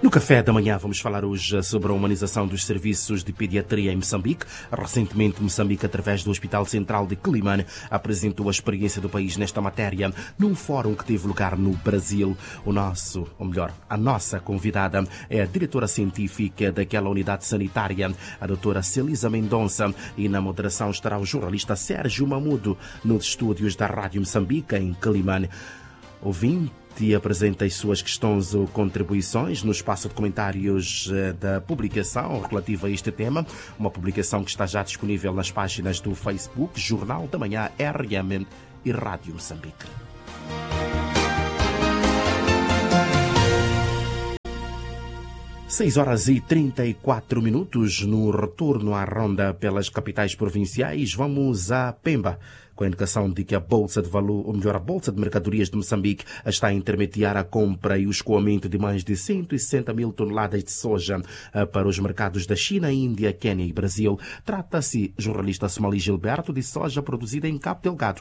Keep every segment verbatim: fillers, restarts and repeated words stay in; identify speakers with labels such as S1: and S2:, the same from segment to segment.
S1: No café da manhã vamos falar hoje sobre a humanização dos serviços de pediatria em Moçambique. Recentemente, Moçambique, através do Hospital Central de Quelimane, apresentou a experiência do país nesta matéria num fórum que teve lugar no Brasil. O nosso, ou melhor, a nossa convidada é a diretora científica daquela unidade sanitária, a doutora Celisa Mendonça, e na moderação estará o jornalista Sérgio Mamudo, nos estúdios da Rádio Moçambique, em Quelimane. Ouvinte e apresenta as suas questões ou contribuições no espaço de comentários da publicação relativa a este tema, uma publicação que está já disponível nas páginas do Facebook, Jornal da Manhã, R M e Rádio Moçambique. seis horas e trinta e quatro minutos. No retorno à ronda pelas capitais provinciais, vamos a Pemba, com a indicação de que a Bolsa de Valor, ou melhor, a Bolsa de Mercadorias de Moçambique está a intermediar a compra e o escoamento de mais de cento e sessenta mil toneladas de soja para os mercados da China, Índia, Quênia e Brasil. Trata-se, jornalista Somali Gilberto, de soja produzida em Cabo Delgado.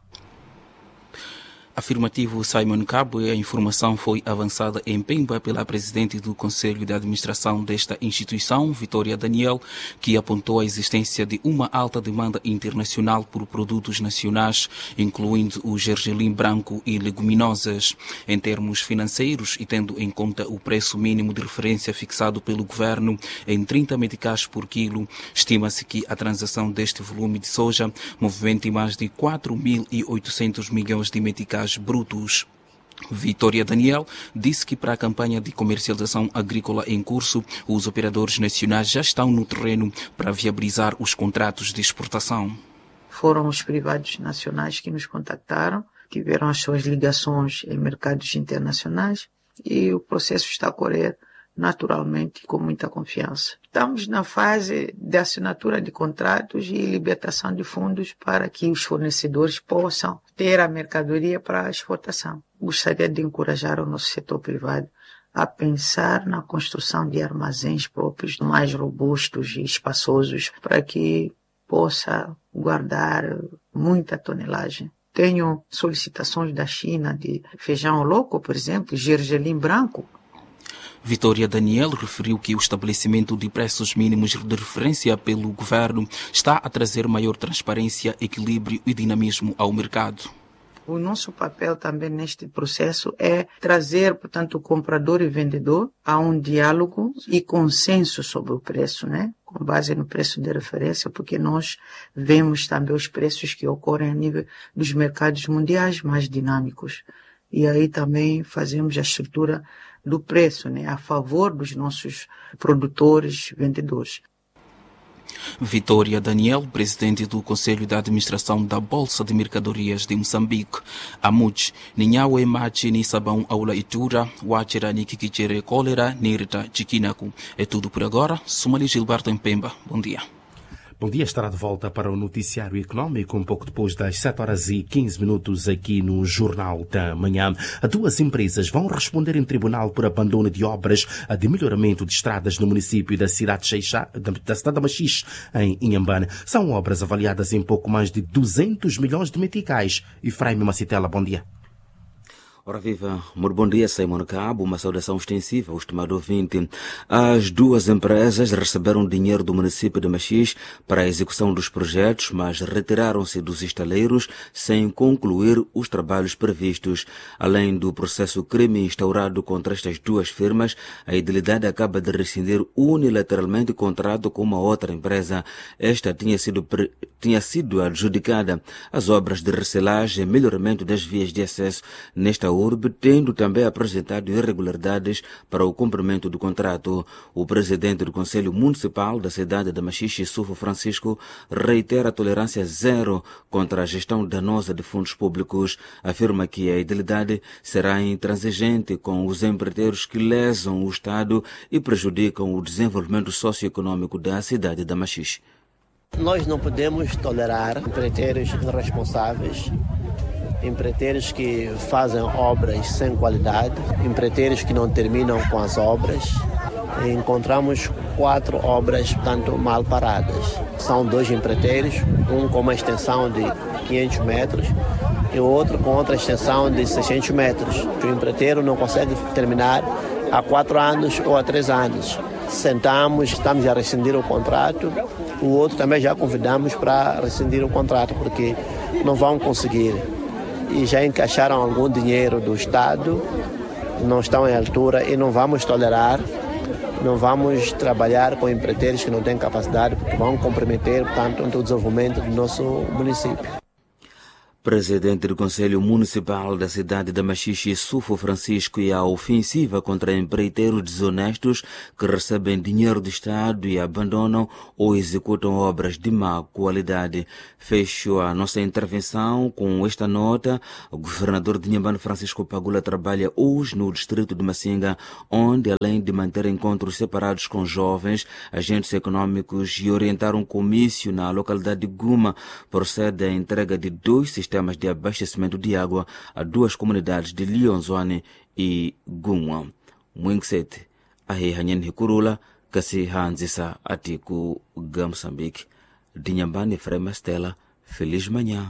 S2: Afirmativo Simon Cabo, e a informação foi avançada em Pemba pela presidente do Conselho de Administração desta instituição, Vitória Daniel, que apontou a existência de uma alta demanda internacional por produtos nacionais, incluindo o gergelim branco e leguminosas. Em termos financeiros e tendo em conta o preço mínimo de referência fixado pelo governo em trinta meticais por quilo, estima-se que a transação deste volume de soja movimente mais de quatro mil e oitocentos milhões de meticais brutos. Vitória Daniel disse que para a campanha de comercialização agrícola em curso, os operadores nacionais já estão no terreno para viabilizar os contratos de exportação.
S3: Foram os privados nacionais que nos contactaram, tiveram as suas ligações em mercados internacionais e o processo está a correr naturalmente com muita confiança. Estamos na fase de assinatura de contratos e libertação de fundos para que os fornecedores possam ter a mercadoria para a exportação. Gostaria de encorajar o nosso setor privado a pensar na construção de armazéns próprios mais robustos e espaçosos para que possa guardar muita tonelagem. Tenho solicitações da China de feijão louco, por exemplo, gergelim branco.
S2: Vitória Daniel referiu que o estabelecimento de preços mínimos de referência pelo governo está a trazer maior transparência, equilíbrio e dinamismo ao mercado.
S3: O nosso papel também neste processo é trazer, portanto, o comprador e vendedor a um diálogo e consenso sobre o preço, né? Com base no preço de referência, porque nós vemos também os preços que ocorrem a nível dos mercados mundiais mais dinâmicos. E aí também fazemos a estrutura do preço, né, a favor dos nossos produtores, vendedores.
S2: Vitória Daniel, presidente do Conselho de Administração da Bolsa de Mercadorias de Moçambique. Amuj, ninhawe machi ni sabão aula itura, wachira ni kikichere cólera, nirita chikinaku. É tudo por agora. Somali Gilberto em Pemba. Bom dia.
S1: Bom dia, estará de volta para o Noticiário Económico, um pouco depois das sete horas e quinze minutos aqui no Jornal da Manhã. Duas empresas vão responder em tribunal por abandono de obras de melhoramento de estradas no município da cidade, Xeixá, da cidade de Machixe, em Inhambane. São obras avaliadas em pouco mais de duzentos milhões de meticais. Efraim Macitela, bom dia.
S4: Ora viva, muito bom dia, Simon Cabo, uma saudação extensiva ao estimado ouvinte. As duas empresas receberam dinheiro do município de Machixe para a execução dos projetos, mas retiraram-se dos estaleiros sem concluir os trabalhos previstos. Além do processo crime instaurado contra estas duas firmas, a Idilidade acaba de rescindir unilateralmente o contrato com uma outra empresa. Esta tinha sido, tinha sido adjudicada as obras de recelagem e melhoramento das vias de acesso nesta urbe, tendo também apresentado irregularidades para o cumprimento do contrato. O presidente do Conselho Municipal da cidade de Machixe, Sufo Francisco, reitera a tolerância zero contra a gestão danosa de fundos públicos. Afirma que a idilidade será intransigente com os empreiteiros que lesam o Estado e prejudicam o desenvolvimento socioeconômico da cidade de Machixe.
S5: Nós não podemos tolerar empreiteiros irresponsáveis, empreiteiros que fazem obras sem qualidade, empreiteiros que não terminam com as obras. Encontramos quatro obras, portanto, mal paradas. São dois empreiteiros, um com uma extensão de quinhentos metros e o outro com outra extensão de seiscentos metros. O empreiteiro não consegue terminar há quatro anos ou há três anos. Sentamos, estamos a rescindir o contrato, o outro também já convidamos para rescindir o contrato, porque não vão conseguir. E já encaixaram algum dinheiro do Estado, não estão em altura e não vamos tolerar, não vamos trabalhar com empreiteiros que não têm capacidade, porque vão comprometer, portanto, o desenvolvimento do nosso município.
S4: Presidente do Conselho Municipal da cidade de Machixe, Sufo Francisco, e a ofensiva contra empreiteiros desonestos que recebem dinheiro do Estado e abandonam ou executam obras de má qualidade. Fecho a nossa intervenção com esta nota. O governador de Inhambane, Francisco Pagula, trabalha hoje no distrito de Massinga, onde, além de manter encontros separados com jovens, agentes econômicos e orientar um comício na localidade de Guma, procede à entrega de dois sistemas sistemas de abastecimento de água a duas comunidades de Lionzwane e Gumwa. Mwinksete, ahe hanyen hikurula, kasi hanzisa atiku Gamsambik. Dinhambane Frema Stella, feliz manhã.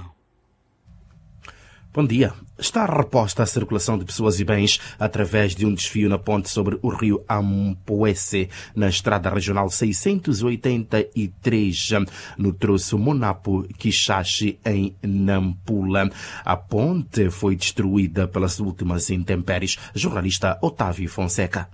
S1: Bom dia. Está reposta a circulação de pessoas e bens através de um desvio na ponte sobre o rio Ampoese, na estrada regional seiscentos e oitenta e três, no troço Monapo-Quixaxi, em Nampula. A ponte foi destruída pelas últimas intempéries. Jornalista Otávio Fonseca.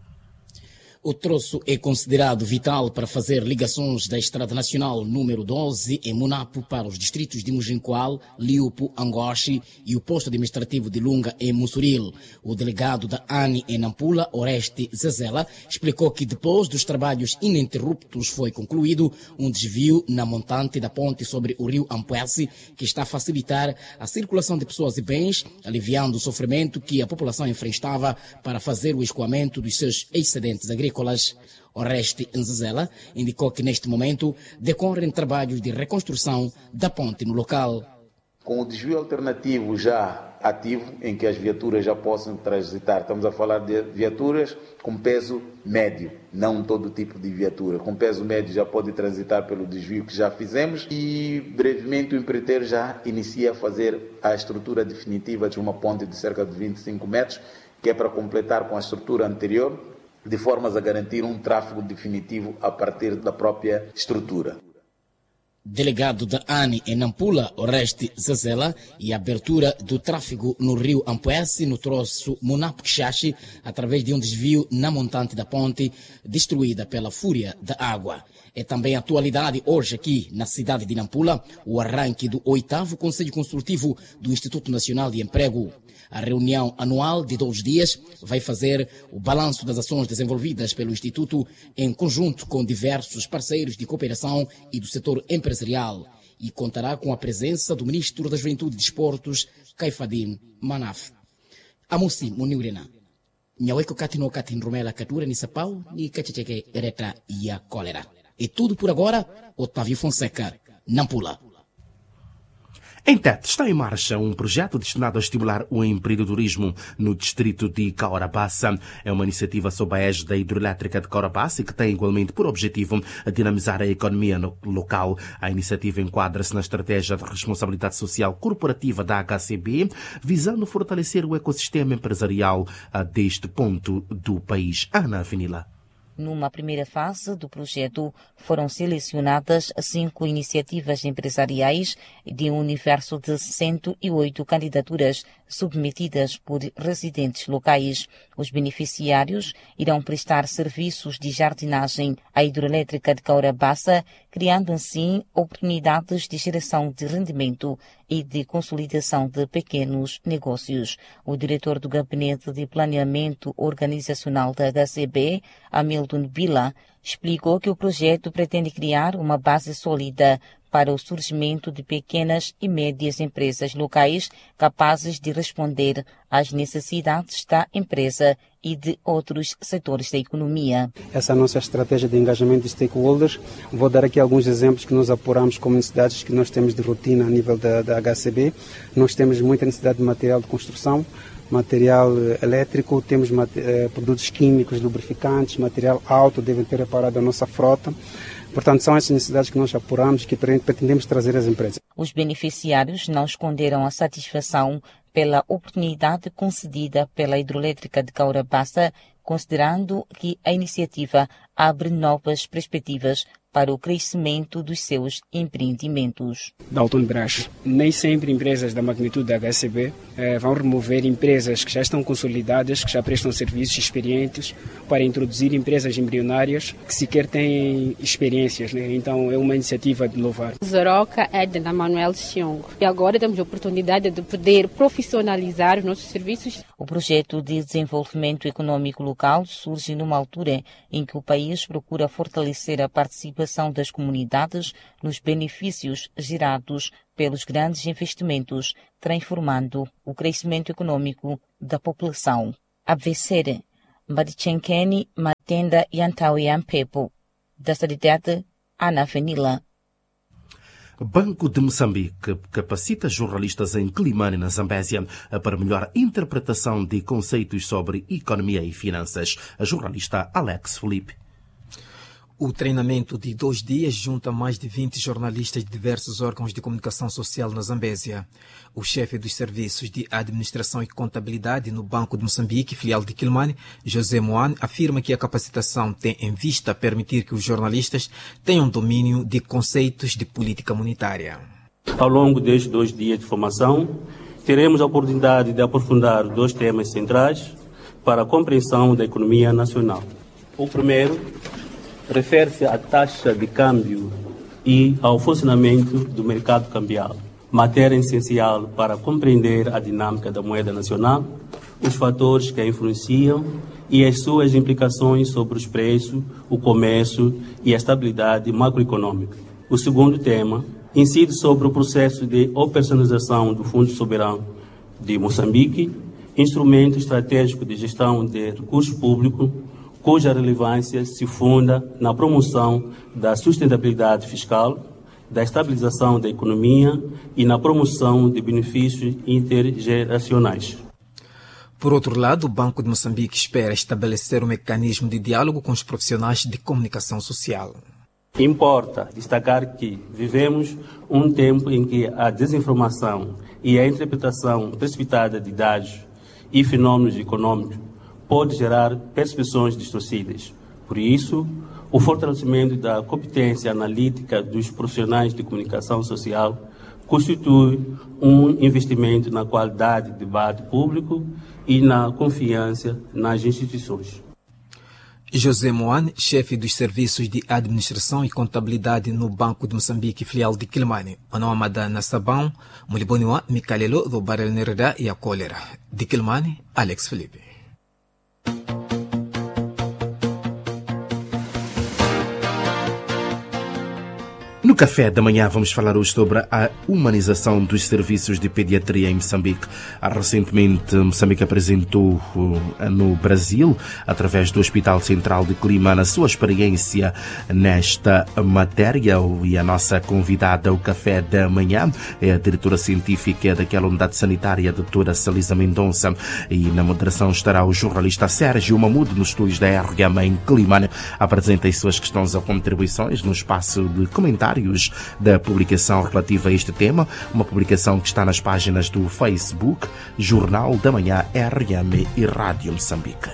S6: O troço é considerado vital para fazer ligações da Estrada Nacional número doze em Monapo para os distritos de Mujincoal, Liupo, Angoche e o posto administrativo de Lunga em Mussuril. O delegado da A N em Nampula, Oreste Zezela, explicou que depois dos trabalhos ininterruptos foi concluído um desvio na montante da ponte sobre o rio Ampoese, que está a facilitar a circulação de pessoas e bens, aliviando o sofrimento que a população enfrentava para fazer o escoamento dos seus excedentes agrícolas. Oreste Nzezela indicou que neste momento decorrem trabalhos de reconstrução da ponte no local.
S7: Com o desvio alternativo já ativo, em que as viaturas já possam transitar, estamos a falar de viaturas com peso médio, não todo tipo de viatura. Com peso médio já pode transitar pelo desvio que já fizemos e brevemente o empreiteiro já inicia a fazer a estrutura definitiva de uma ponte de cerca de vinte e cinco metros, que é para completar com a estrutura anterior, de formas a garantir um tráfego definitivo a partir da própria estrutura.
S6: Delegado da A N em Nampula, Oreste Zezela, e a abertura do tráfego no rio Ampoese, no troço Monapo-Quixaxi, através de um desvio na montante da ponte, destruída pela fúria da água. É também atualidade hoje aqui na cidade de Nampula o arranque do oitavo Conselho Consultivo do Instituto Nacional de Emprego. A reunião anual de dois dias vai fazer o balanço das ações desenvolvidas pelo Instituto em conjunto com diversos parceiros de cooperação e do setor empresarial e contará com a presença do Ministro da Juventude e Desportos, Caifadim Manaf. Amosi Muniurena. Nhaweko katino katin romela katura ni sapau ni kachecheque ereta e a cólera. É tudo por agora. Otávio Fonseca, Nampula.
S1: Em Tete está em marcha um projeto destinado a estimular o empreendedorismo no distrito de Caurabassa. É uma iniciativa sob a égide da hidroelétrica de Caurabassa e que tem igualmente por objetivo dinamizar a economia local. A iniciativa enquadra-se na estratégia de responsabilidade social corporativa da H C B, visando fortalecer o ecossistema empresarial deste ponto do país. Ana Avenila.
S8: Numa primeira fase do projeto, foram selecionadas cinco iniciativas empresariais de um universo de cento e oito candidaturas submetidas por residentes locais. Os beneficiários irão prestar serviços de jardinagem à hidroelétrica de Caurabassa, criando assim oportunidades de geração de rendimento e de consolidação de pequenos negócios. O diretor do Gabinete de Planeamento Organizacional da H C B, Hamilton Bila, explicou que o projeto pretende criar uma base sólida para o surgimento de pequenas e médias empresas locais capazes de responder às necessidades da empresa e de outros setores da economia.
S9: Essa é a nossa estratégia de engajamento de stakeholders. Vou dar aqui alguns exemplos que nós apuramos como necessidades que nós temos de rotina a nível da, da H C B. Nós temos muita necessidade de material de construção, material elétrico, temos eh, produtos químicos, lubrificantes, material alto, devem ter reparado a nossa frota. Portanto, são essas necessidades que nós apuramos que pretendemos trazer às empresas.
S8: Os beneficiários não esconderam a satisfação pela oportunidade concedida pela hidroelétrica de Caurabassa, considerando que a iniciativa abre novas perspectivas para o crescimento dos seus empreendimentos.
S9: Dalton Brás, nem sempre empresas da magnitude da H C B eh, vão remover empresas que já estão consolidadas, que já prestam serviços experientes, para introduzir empresas embrionárias que sequer têm experiências, né? Então é uma iniciativa de louvar.
S10: Zoroca é da Manuel Xiong e agora temos a oportunidade de poder profissionalizar os nossos serviços.
S8: O projeto de desenvolvimento econômico local surge numa altura em que o país procura fortalecer a participação das comunidades nos benefícios gerados pelos grandes investimentos, transformando o crescimento econômico da população. Abvesere, Madichenkeni, Matenda Yantawi Ampepo, da cidade Ana Venila.
S1: Banco de Moçambique capacita jornalistas em Climane, na Zambésia, para melhor interpretação de conceitos sobre economia e finanças. A jornalista Alex Felipe.
S11: O treinamento de dois dias junta mais de vinte jornalistas de diversos órgãos de comunicação social na Zambésia. O chefe dos serviços de administração e contabilidade no Banco de Moçambique, filial de Quilmane, José Moane, afirma que a capacitação tem em vista permitir que os jornalistas tenham domínio de conceitos de política monetária.
S12: Ao longo destes dois dias de formação, teremos a oportunidade de aprofundar dois temas centrais para a compreensão da economia nacional. O primeiro refere-se à taxa de câmbio e ao funcionamento do mercado cambial, matéria essencial para compreender a dinâmica da moeda nacional, os fatores que a influenciam e as suas implicações sobre os preços, o comércio e a estabilidade macroeconômica. O segundo tema incide sobre o processo de operacionalização do Fundo Soberano de Moçambique, instrumento estratégico de gestão de recursos públicos, cuja relevância se funda na promoção da sustentabilidade fiscal, da estabilização da economia e na promoção de benefícios intergeracionais.
S11: Por outro lado, o Banco de Moçambique espera estabelecer um mecanismo de diálogo com os profissionais de comunicação social.
S12: Importa destacar que vivemos um tempo em que a desinformação e a interpretação precipitada de dados e fenômenos econômicos pode gerar percepções distorcidas. Por isso, o fortalecimento da competência analítica dos profissionais de comunicação social constitui um investimento na qualidade do debate público e na confiança nas instituições.
S11: José Moane, chefe dos serviços de administração e contabilidade no Banco de Moçambique, filial de Quilmane. Onoamada na Sabão, Muliboniwa, Mikalelo, do Barel Nereda e a Cólera. De Quilmane, Alex Felipe.
S1: No café da manhã vamos falar hoje sobre a humanização dos serviços de pediatria em Moçambique. Recentemente, Moçambique apresentou no Brasil, através do Hospital Central de Climane, a sua experiência nesta matéria. E a nossa convidada ao café da manhã é a diretora científica daquela unidade sanitária, a doutora Salisa Mendonça. E na moderação estará o jornalista Sérgio Mamudo, nos estúdios da R M em Climane. Apresenta as suas questões ou contribuições no espaço de comentários da publicação relativa a este tema, uma publicação que está nas páginas do Facebook, Jornal da Manhã R M e Rádio Moçambique.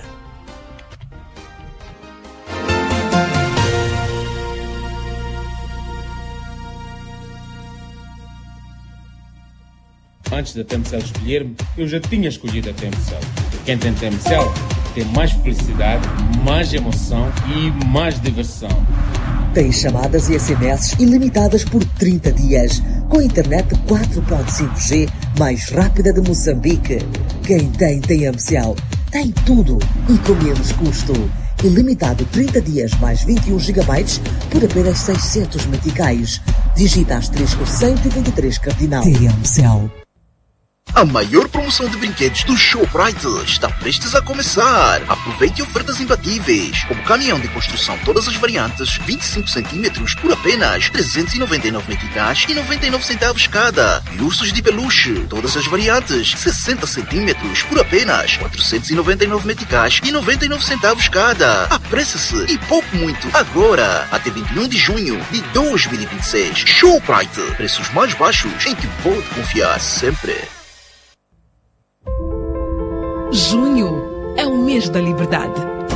S13: Antes da Temcel escolher-me, eu já tinha escolhido a Temcel. Quem tem Temcel tem mais felicidade, mais emoção e mais diversão.
S14: Tem chamadas e S M S ilimitadas por trinta dias, com a internet quatro ponto cinco G mais rápida de Moçambique. Quem tem Temcel tem tudo e com menos custo. Ilimitado trinta dias mais vinte e um gigabytes por apenas seiscentos meticais. Digita asterisco cento e vinte e três cardinal. Temcel.
S15: A maior promoção de brinquedos do Showbrite está prestes a começar. Aproveite ofertas imbatíveis, como caminhão de construção todas as variantes, vinte e cinco centímetros por apenas trezentos e noventa e nove meticais e noventa e nove centavos cada. E ursos de peluche, todas as variantes, sessenta centímetros por apenas quatrocentos e noventa e nove meticais e noventa e nove centavos cada. Apresse-se e poupe muito agora, até vinte e um de junho de dois mil e vinte e seis. Showbrite, preços mais baixos em que pode confiar sempre.
S16: Junho é o mês da liberdade.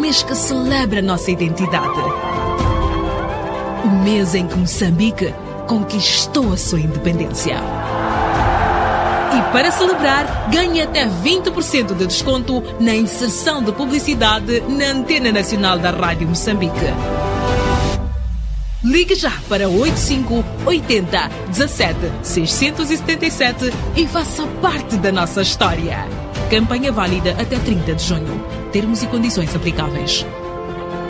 S16: mês que celebra nossa identidade. O mês em que Moçambique conquistou a sua independência. E para celebrar, ganhe até vinte por cento de desconto na inserção de publicidade na Antena Nacional da Rádio Moçambique. Ligue já para oito cinco oito zero um sete seis sete sete e faça parte da nossa história. Campanha válida até trinta de junho. Termos e condições aplicáveis.